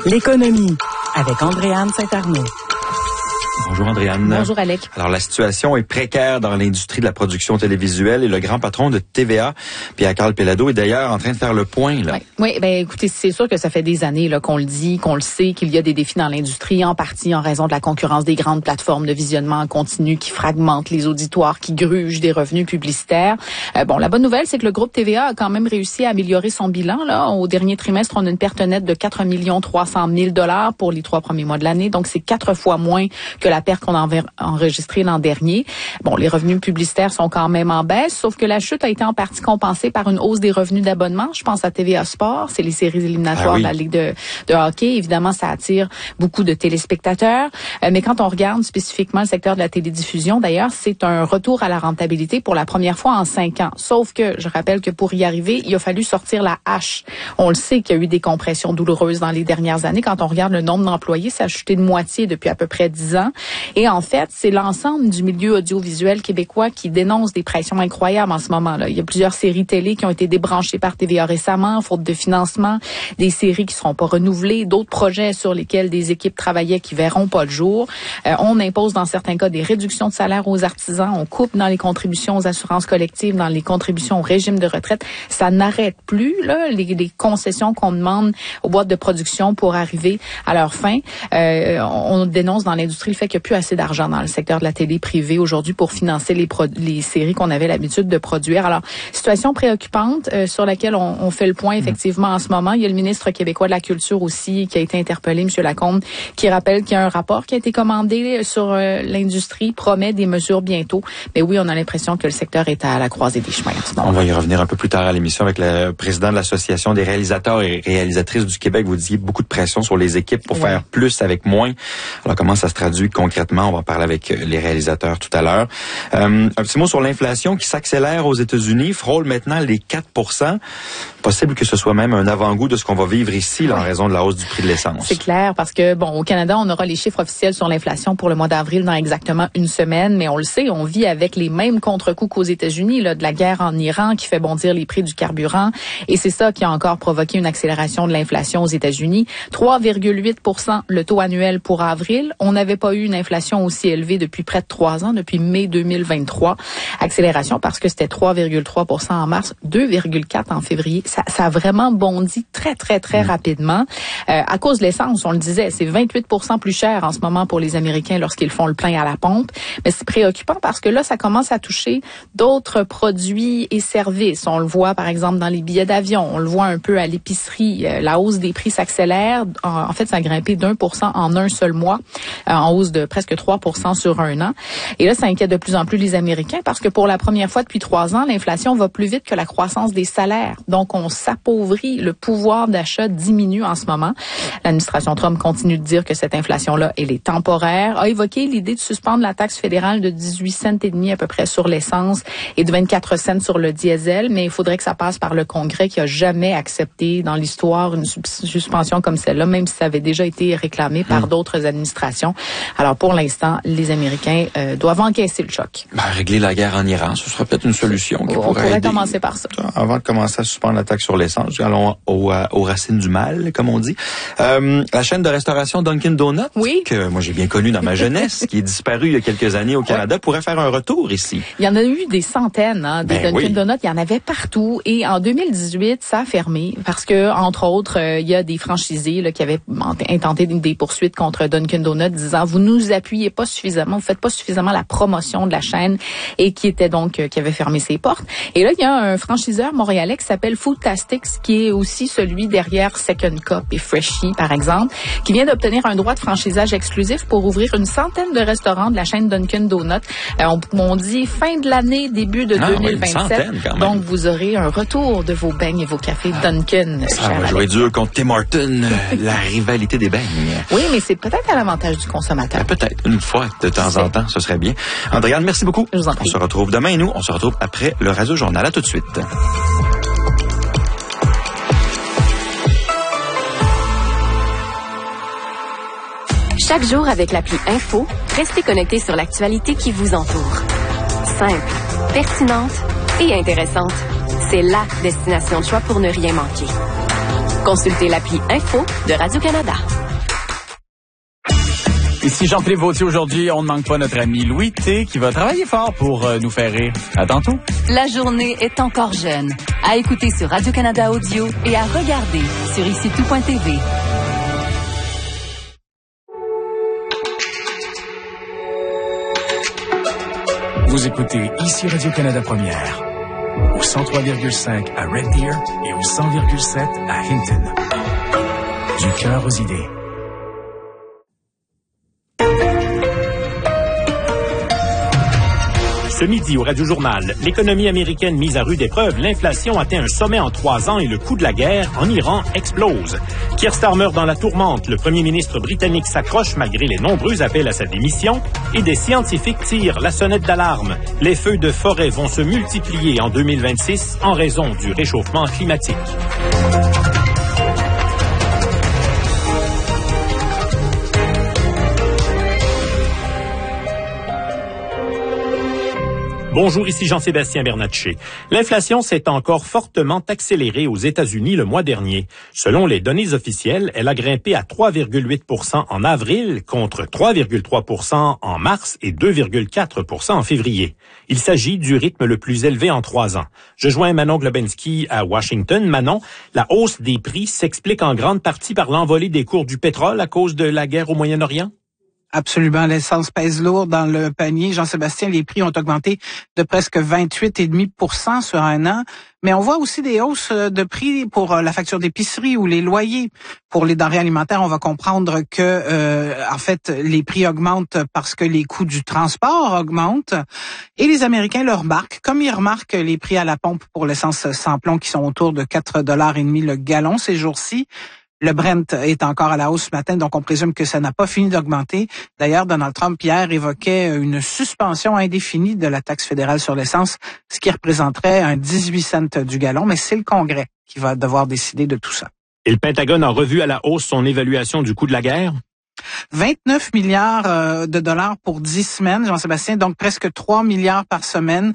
L'économie avec Andréane Saint-Arnaud. Bonjour Andréane. Bonjour Alec. Alors la situation est précaire dans l'industrie de la production télévisuelle et le grand patron de TVA, Pierre-Carl Péladeau, est d'ailleurs en train de faire le point là. Oui, ben écoutez, c'est sûr que ça fait des années là qu'on le dit, qu'on le sait, qu'il y a des défis dans l'industrie, en partie en raison de la concurrence des grandes plateformes de visionnement en continu qui fragmentent les auditoires, qui grugent des revenus publicitaires. La bonne nouvelle, c'est que le groupe TVA a quand même réussi à améliorer son bilan. Là, au dernier trimestre, on a une perte nette de 4 300 000 $ pour les 3 premiers mois de l'année, donc c'est 4 fois moins que la perte qu'on avait enregistrée l'an dernier. Bon, les revenus publicitaires sont quand même en baisse, sauf que la chute a été en partie compensée par une hausse des revenus d'abonnement. Je pense à TVA Sport, c'est les séries éliminatoires de la Ligue de hockey. Évidemment, ça attire beaucoup de téléspectateurs. Mais quand on regarde spécifiquement le secteur de la télédiffusion, d'ailleurs, c'est un retour à la rentabilité pour la première fois en 5 ans. Sauf que, je rappelle que pour y arriver, il a fallu sortir la hache. On le sait qu'il y a eu des compressions douloureuses dans les dernières années. Quand on regarde le nombre d'employés, ça a chuté de moitié depuis à peu près 10 ans. Et en fait, c'est l'ensemble du milieu audiovisuel québécois qui dénonce des pressions incroyables en ce moment-là. Il y a plusieurs séries télé qui ont été débranchées par TVA récemment, faute de financement, des séries qui seront pas renouvelées, d'autres projets sur lesquels des équipes travaillaient qui verront pas le jour. On impose dans certains cas des réductions de salaire aux artisans, on coupe dans les contributions aux assurances collectives, dans les contributions au régime de retraite. Ça n'arrête plus, là, les concessions qu'on demande aux boîtes de production pour arriver à leur fin. On dénonce dans l'industrie le fait qu'il n'y a plus assez d'argent dans le secteur de la télé privée aujourd'hui pour financer les séries qu'on avait l'habitude de produire. Alors, situation préoccupante sur laquelle on fait le point effectivement en ce moment. Il y a le ministre québécois de la Culture aussi qui a été interpellé, M. Lacombe, qui rappelle qu'il y a un rapport qui a été commandé sur l'industrie, promet des mesures bientôt. Mais oui, on a l'impression que le secteur est à la croisée des chemins. On va y revenir un peu plus tard à l'émission avec le président de l'Association des réalisateurs et réalisatrices du Québec. Vous disiez beaucoup de pression sur les équipes pour faire plus avec moins. Alors, comment ça se traduit concrètement? On va en parler avec les réalisateurs tout à l'heure. Un petit mot sur l'inflation qui s'accélère aux États-Unis, frôle maintenant les 4 %. Possible que ce soit même un avant-goût de ce qu'on va vivre ici là, en raison de la hausse du prix de l'essence. C'est clair parce que, au Canada, on aura les chiffres officiels sur l'inflation pour le mois d'avril dans exactement une semaine, mais on le sait, on vit avec les mêmes contre-coups qu'aux États-Unis, là, de la guerre en Iran qui fait bondir les prix du carburant, et c'est ça qui a encore provoqué une accélération de l'inflation aux États-Unis. 3,8 % le taux annuel pour avril. On n'avait pas eu une inflation aussi élevée depuis près de 3 ans, depuis mai 2023. Accélération parce que c'était 3,3 % en mars, 2,4 en février. Ça a vraiment bondi très, très, très rapidement. À cause de l'essence, on le disait, c'est 28 % plus cher en ce moment pour les Américains lorsqu'ils font le plein à la pompe. Mais c'est préoccupant parce que là, ça commence à toucher d'autres produits et services. On le voit, par exemple, dans les billets d'avion. On le voit un peu à l'épicerie. La hausse des prix s'accélère. En fait, ça a grimpé d'1% en un seul mois, en hausse de presque 3 % sur un an. Et là, ça inquiète de plus en plus les Américains parce que pour la première fois depuis 3 ans, l'inflation va plus vite que la croissance des salaires. Donc, on s'appauvrit. Le pouvoir d'achat diminue en ce moment. L'administration Trump continue de dire que cette inflation-là, elle est temporaire. A évoqué l'idée de suspendre la taxe fédérale de 18 cents et demi à peu près sur l'essence et de 24 cents sur le diesel, mais il faudrait que ça passe par le Congrès qui a jamais accepté dans l'histoire une suspension comme celle-là, même si ça avait déjà été réclamé par d'autres administrations. Alors, pour l'instant, les Américains doivent encaisser le choc. Régler la guerre en Iran, ce sera peut-être une solution qui pourrait aider. Commencer par ça. Avant de commencer à suspendre la taxe sur l'essence, allons aux racines du mal, comme on dit. La chaîne de restauration Dunkin' Donuts, que moi j'ai bien connue dans ma jeunesse, qui est disparue il y a quelques années au Canada, pourrait faire un retour ici. Il y en a eu des centaines, des Dunkin' Donuts, il y en avait partout. Et en 2018, ça a fermé parce que, entre autres, il y a des franchisés là, qui avaient intenté des poursuites contre Dunkin' Donuts disant vous nous appuyez pas suffisamment, vous faites pas suffisamment la promotion de la chaîne et qui était donc qui avait fermé ses portes. Et là, il y a un franchiseur montréalais qui s'appelle Foodtastics, qui est aussi celui derrière Second Cup et Freshie, par exemple, qui vient d'obtenir un droit de franchisage exclusif pour ouvrir une centaine de restaurants de la chaîne Dunkin' Donuts. On dit fin de l'année, début de 2027. Donc, vous aurez un retour de vos beignes et vos cafés Dunkin'. Ça va jouer dur contre Tim Hortons, la rivalité des beignes. Oui, mais c'est peut-être à l'avantage du consommateur. Peut-être, une fois de temps en temps, ce serait bien. Andréane, merci beaucoup. Je vous en prie. On se retrouve demain et nous, on se retrouve après le Radio Journal. À tout de suite. Chaque jour avec l'appli Info, restez connectés sur l'actualité qui vous entoure. Simple, pertinente et intéressante. C'est la destination de choix pour ne rien manquer. Consultez l'appli Info de Radio-Canada. Ici Jean-Philippe Vautier. Aujourd'hui, on ne manque pas notre ami Louis T qui va travailler fort pour nous faire rire. À tantôt. La journée est encore jeune. À écouter sur Radio-Canada Audio et à regarder sur icitout.tv. Vous écoutez ici Radio-Canada Première, au 103,5 à Red Deer et au 100,7 à Hinton. Du cœur aux idées. Ce midi au Radio-Journal, l'économie américaine mise à rude épreuve, l'inflation atteint un sommet en 3 ans et le coût de la guerre en Iran explose. Keir Starmer dans la tourmente, le premier ministre britannique s'accroche malgré les nombreux appels à sa démission et des scientifiques tirent la sonnette d'alarme. Les feux de forêt vont se multiplier en 2026 en raison du réchauffement climatique. Bonjour, ici Jean-Sébastien Bernatchez. L'inflation s'est encore fortement accélérée aux États-Unis le mois dernier. Selon les données officielles, elle a grimpé à 3,8% en avril contre 3,3% en mars et 2,4% en février. Il s'agit du rythme le plus élevé en 3 ans. Je joins Manon Globensky à Washington. Manon, la hausse des prix s'explique en grande partie par l'envolée des cours du pétrole à cause de la guerre au Moyen-Orient? Absolument, l'essence pèse lourd dans le panier. Jean-Sébastien, les prix ont augmenté de presque 28,5% sur un an. Mais on voit aussi des hausses de prix pour la facture d'épicerie ou les loyers. Pour les denrées alimentaires, on va comprendre que, en fait, les prix augmentent parce que les coûts du transport augmentent. Et les Américains le remarquent, comme ils remarquent les prix à la pompe pour l'essence sans plomb qui sont autour de 4,5 $ le gallon ces jours-ci. Le Brent est encore à la hausse ce matin, donc on présume que ça n'a pas fini d'augmenter. D'ailleurs, Donald Trump hier évoquait une suspension indéfinie de la taxe fédérale sur l'essence, ce qui représenterait un 18 cents du gallon, mais c'est le Congrès qui va devoir décider de tout ça. Et le Pentagone a revu à la hausse son évaluation du coût de la guerre? 29 milliards de dollars pour 10 semaines, Jean-Sébastien, donc presque 3 milliards par semaine,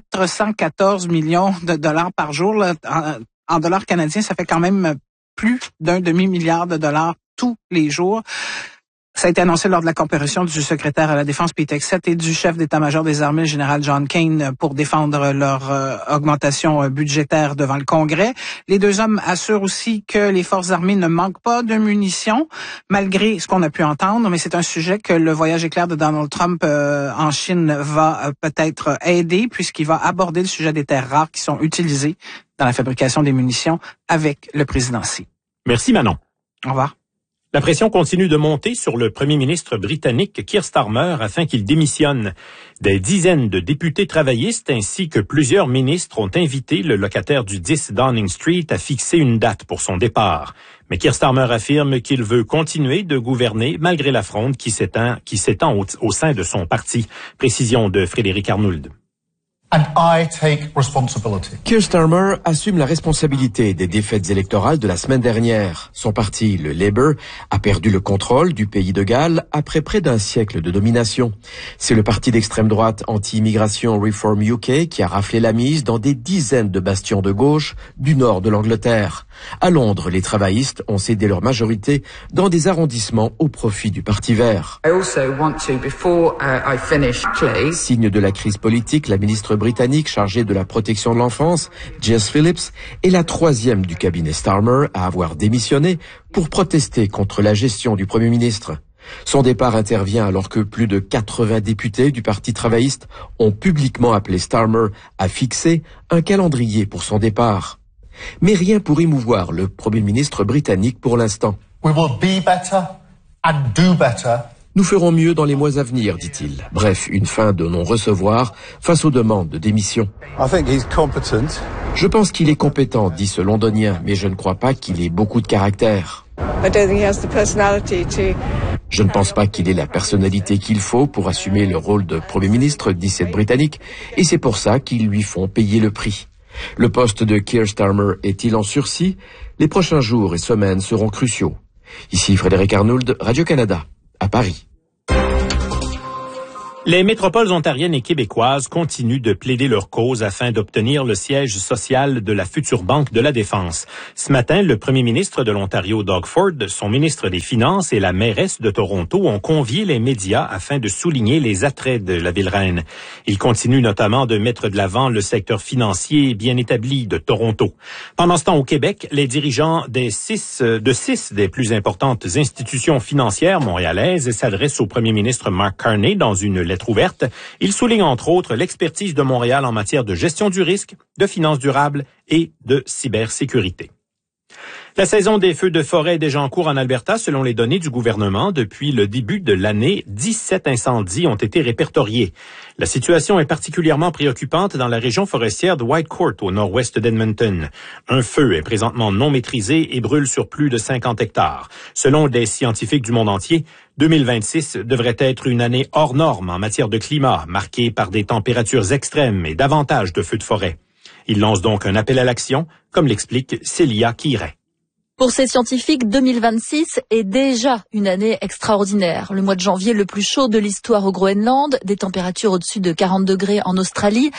414 millions de dollars par jour. Là, en dollars canadiens, ça fait quand même plus d'un demi-milliard de dollars tous les jours. Ça a été annoncé lors de la comparution du secrétaire à la Défense, Pete Hegseth, et du chef d'état-major des armées, le général John Kane, pour défendre leur augmentation budgétaire devant le Congrès. Les deux hommes assurent aussi que les forces armées ne manquent pas de munitions, malgré ce qu'on a pu entendre, mais c'est un sujet que le voyage éclair de Donald Trump en Chine va peut-être aider, puisqu'il va aborder le sujet des terres rares qui sont utilisées dans la fabrication des munitions avec le président Xi. Merci Manon. Au revoir. La pression continue de monter sur le premier ministre britannique Keir Starmer afin qu'il démissionne. Des dizaines de députés travaillistes ainsi que plusieurs ministres ont invité le locataire du 10 Downing Street à fixer une date pour son départ. Mais Keir Starmer affirme qu'il veut continuer de gouverner malgré la fronde qui s'étend au sein de son parti. Précision de Frédéric Arnould. And I take responsibility. Keir Starmer assume la responsabilité des défaites électorales de la semaine dernière. Son parti, le Labour, a perdu le contrôle du pays de Galles après près d'un siècle de domination. C'est le parti d'extrême droite anti-immigration Reform UK qui a raflé la mise dans des dizaines de bastions de gauche du nord de l'Angleterre. À Londres, les travaillistes ont cédé leur majorité dans des arrondissements au profit du Parti vert. Signe de la crise politique, la ministre britannique chargée de la protection de l'enfance, Jess Phillips, est la troisième du cabinet Starmer à avoir démissionné pour protester contre la gestion du Premier ministre. Son départ intervient alors que plus de 80 députés du Parti travailliste ont publiquement appelé Starmer à fixer un calendrier pour son départ. Mais rien pour émouvoir le Premier ministre britannique pour l'instant. We will be better and do better. Nous ferons mieux dans les mois à venir, dit-il. Bref, une fin de non-recevoir face aux demandes de démission. Je pense qu'il est compétent, dit ce Londonien, mais je ne crois pas qu'il ait beaucoup de caractère. Je ne pense pas qu'il ait la personnalité qu'il faut pour assumer le rôle de Premier ministre, dit cette Britannique, et c'est pour ça qu'ils lui font payer le prix. Le poste de Keir Starmer est-il en sursis? Les prochains jours et semaines seront cruciaux. Ici Frédéric Arnould, Radio-Canada, à Paris. Les métropoles ontariennes et québécoises continuent de plaider leur cause afin d'obtenir le siège social de la future Banque de la Défense. Ce matin, le premier ministre de l'Ontario, Doug Ford, son ministre des Finances et la mairesse de Toronto ont convié les médias afin de souligner les attraits de la ville-reine. Ils continuent notamment de mettre de l'avant le secteur financier bien établi de Toronto. Pendant ce temps, au Québec, les dirigeants de six des plus importantes institutions financières montréalaises s'adressent au premier ministre Mark Carney dans une lettre ouverte. Il souligne entre autres l'expertise de Montréal en matière de gestion du risque, de finances durables et de cybersécurité. La saison des feux de forêt est déjà en cours en Alberta. Selon les données du gouvernement, depuis le début de l'année, 17 incendies ont été répertoriés. La situation est particulièrement préoccupante dans la région forestière de Whitecourt, au nord-ouest d'Edmonton. Un feu est présentement non maîtrisé et brûle sur plus de 50 hectares. Selon des scientifiques du monde entier, 2026 devrait être une année hors norme en matière de climat, marquée par des températures extrêmes et davantage de feux de forêt. Il lance donc un appel à l'action, comme l'explique Célia Quiret. Pour ces scientifiques, 2026 est déjà une année extraordinaire. Le mois de janvier le plus chaud de l'histoire au Groenland, des températures au-dessus de 40 degrés en Australie,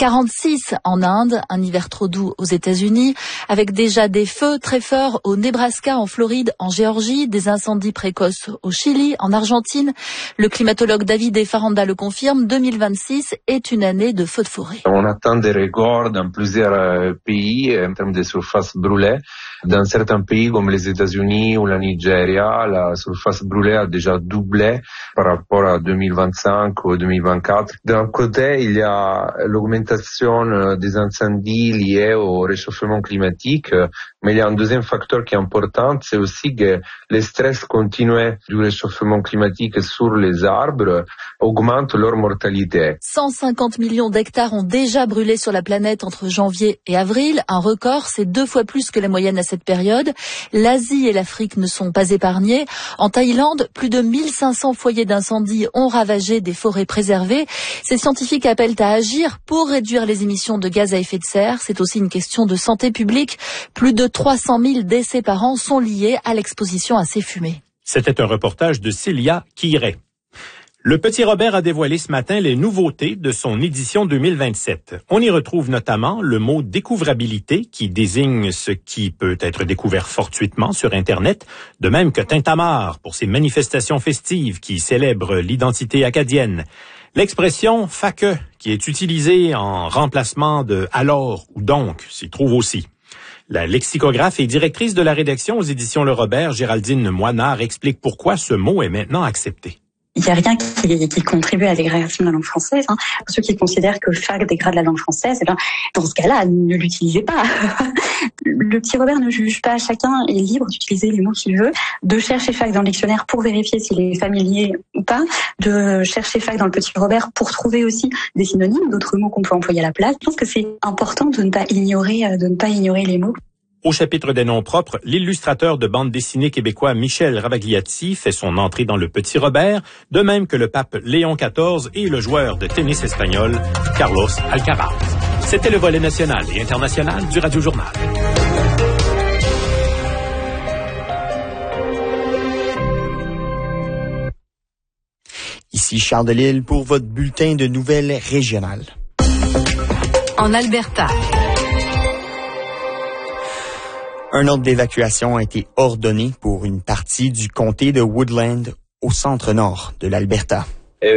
46 en Inde, un hiver trop doux aux États-Unis, avec déjà des feux très forts au Nebraska, en Floride, en Géorgie, des incendies précoces au Chili, en Argentine. Le climatologue David Faranda le confirme, 2026 est une année de feux de forêt. On atteint des records dans plusieurs pays en termes de surface brûlée. Dans certains pays comme les États-Unis ou la Nigeria, la surface brûlée a déjà doublé par rapport à 2025 ou 2024. D'un côté, il y a l'augmentation des incendies liés au réchauffement climatique, mais il y a un deuxième facteur qui est important, c'est aussi que le stress continu du réchauffement climatique sur les arbres augmente leur mortalité. 150 millions d'hectares ont déjà brûlé sur la planète entre janvier et avril. Un record, c'est 2 fois plus que la moyenne à cette période. L'Asie et l'Afrique ne sont pas épargnés. En Thaïlande, plus de 1500 foyers d'incendie ont ravagé des forêts préservées. Ces scientifiques appellent à agir pour réduire les émissions de gaz à effet de serre. C'est aussi une question de santé publique. Plus de 300 000 décès par an sont liés à l'exposition à ces fumées. C'était un reportage de Célia Quiret. Le Petit Robert a dévoilé ce matin les nouveautés de son édition 2027. On y retrouve notamment le mot découvrabilité qui désigne ce qui peut être découvert fortuitement sur Internet, de même que Tintamarre pour ses manifestations festives qui célèbrent l'identité acadienne. L'expression « faque » qui est utilisée en remplacement de « alors » ou « donc » s'y trouve aussi. La lexicographe et directrice de la rédaction aux éditions Le Robert, Géraldine Moinard, explique pourquoi ce mot est maintenant accepté. Il n'y a rien qui contribue à la dégradation de la langue française. Pour ceux qui considèrent que fac dégrade la langue française, dans ce cas-là, ne l'utilisez pas. Le Petit Robert ne juge pas. Chacun est libre d'utiliser les mots qu'il veut, de chercher fac dans le dictionnaire pour vérifier s'il est familier ou pas, de chercher fac dans le Petit Robert pour trouver aussi des synonymes, d'autres mots qu'on peut employer à la place. Je pense que c'est important de ne pas ignorer les mots. Au chapitre des noms propres, l'illustrateur de bande dessinée québécois Michel Ravagliati fait son entrée dans le Petit Robert, de même que le pape Léon XIV et le joueur de tennis espagnol Carlos Alcaraz. C'était le volet national et international du Radio Journal. Ici Charles Delisle pour votre bulletin de nouvelles régionales. En Alberta. Un ordre d'évacuation a été ordonné pour une partie du comté de Woodland au centre-nord de l'Alberta.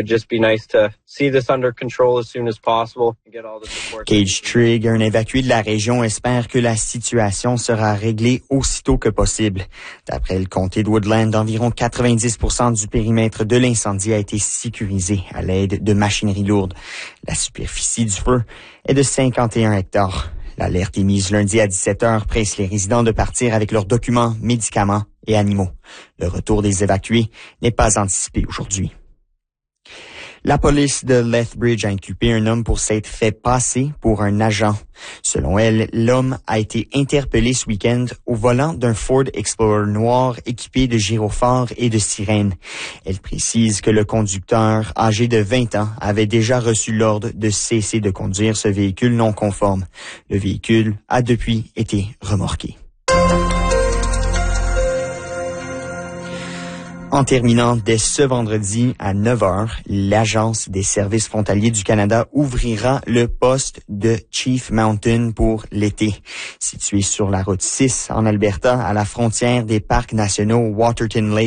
Cage Trigg, un évacué de la région, espère que la situation sera réglée aussitôt que possible. D'après le comté de Woodland, environ 90% du périmètre de l'incendie a été sécurisé à l'aide de machinerie lourde. La superficie du feu est de 51 hectares. L'alerte émise lundi à 17h presse les résidents de partir avec leurs documents, médicaments et animaux. Le retour des évacués n'est pas anticipé aujourd'hui. La police de Lethbridge a inculpé un homme pour s'être fait passer pour un agent. Selon elle, l'homme a été interpellé ce week-end au volant d'un Ford Explorer noir équipé de gyrophares et de sirènes. Elle précise que le conducteur, âgé de 20 ans, avait déjà reçu l'ordre de cesser de conduire ce véhicule non conforme. Le véhicule a depuis été remorqué. En terminant, dès ce vendredi à 9h, l'Agence des services frontaliers du Canada ouvrira le poste de Chief Mountain pour l'été. Situé sur la route 6 en Alberta, à la frontière des parcs nationaux Waterton Lake